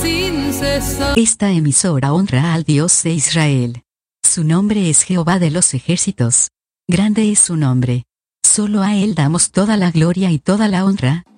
sin cesar. Esta emisora honra al Dios de Israel. Su nombre es Jehová de los ejércitos. Grande es su nombre. Solo a Él damos toda la gloria y toda la honra.